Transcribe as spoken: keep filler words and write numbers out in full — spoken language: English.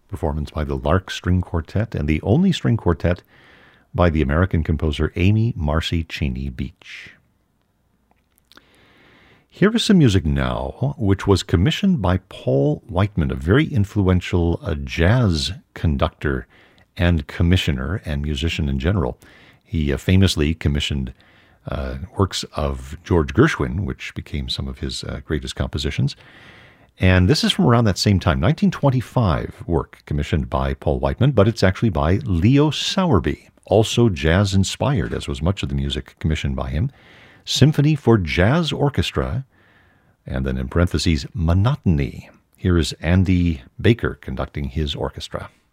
performance by the Lark String Quartet, and the only string quartet by the American composer Amy Marcy Cheney Beach. Here is some music now, which was commissioned by Paul Whiteman, a very influential uh, jazz conductor and commissioner and musician in general. He uh, famously commissioned uh, works of George Gershwin, which became some of his uh, greatest compositions. And this is from around that same time, nineteen twenty-five work commissioned by Paul Whiteman, but it's actually by Leo Sowerby, also jazz-inspired, as was much of the music commissioned by him. Symphony for Jazz Orchestra, and then in parentheses, Monotony. Here is Andy Baker conducting his orchestra.